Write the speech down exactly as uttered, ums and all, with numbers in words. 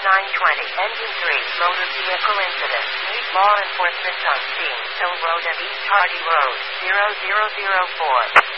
nine twenty. Engine three. Motor vehicle incident. Need law enforcement on scene. Hill Road and East Hardy Road. zero zero zero four.